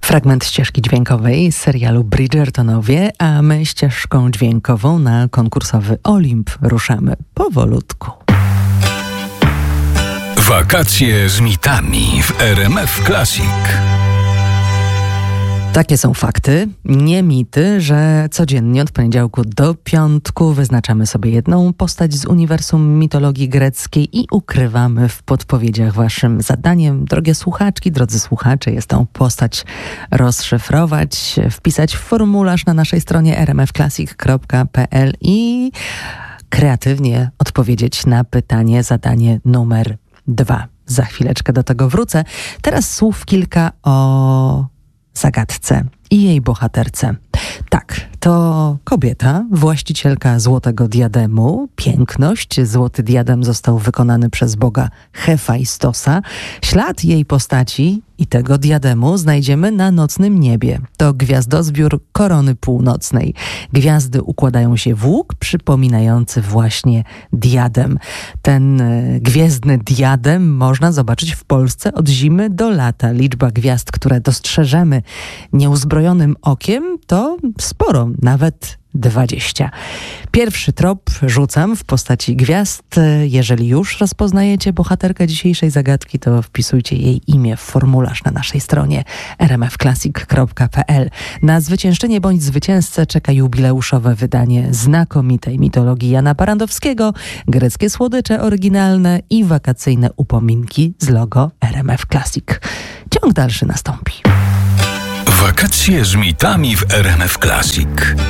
Fragment ścieżki dźwiękowej z serialu Bridgertonowie, a my ścieżką dźwiękową na konkursowy Olimp ruszamy powolutku. Wakacje z mitami w RMF Classic. Takie są fakty, nie mity, że codziennie od poniedziałku do piątku wyznaczamy sobie jedną postać z uniwersum mitologii greckiej i ukrywamy w podpowiedziach waszym zadaniem, drogie słuchaczki, drodzy słuchacze, jest tą postać rozszyfrować, wpisać w formularz na naszej stronie rmfclassic.pl i kreatywnie odpowiedzieć na pytanie, zadanie numer 2. Za chwileczkę do tego wrócę. Teraz słów kilka o zagadce i jej bohaterce. Tak, to kobieta, właścicielka złotego diademu, piękność. Złoty diadem został wykonany przez boga Hefajstosa. Ślad jej postaci i tego diademu znajdziemy na nocnym niebie. To gwiazdozbiór korony północnej. Gwiazdy układają się w łuk przypominający właśnie diadem. Ten gwiezdny diadem można zobaczyć w Polsce od zimy do lata. Liczba gwiazd, które dostrzeżemy nieuzbrojonym okiem, to sporo, nawet 20. Pierwszy trop rzucam w postaci gwiazd. Jeżeli już rozpoznajecie bohaterkę dzisiejszej zagadki, to wpisujcie jej imię w formularz na naszej stronie rmfclassic.pl. Na zwyciężczynię bądź zwycięzcę czeka jubileuszowe wydanie znakomitej mitologii Jana Barandowskiego, greckie słodycze oryginalne i wakacyjne upominki z logo RMF Classic. Ciąg dalszy nastąpi. Wakacje z mitami w RMF Classic.